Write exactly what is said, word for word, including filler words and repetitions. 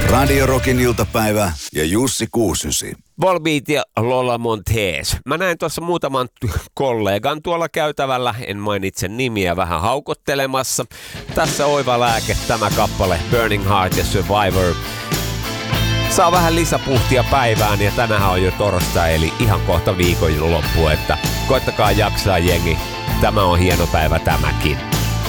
Radio Rockin iltapäivä ja Jussi Kuusysi. Volbeat ja Lola Montez. Mä näin tuossa muutaman t- kollegan tuolla käytävällä, en mainitse nimiä, vähän haukottelemassa. Tässä oiva lääke, tämä kappale Burning Heart ja Survivor. Saa vähän lisäpuhtia päivään ja tänähän on jo torstai, eli ihan kohta viikonloppu, että koittakaa jaksaa jengi. Tämä on hieno päivä tämäkin.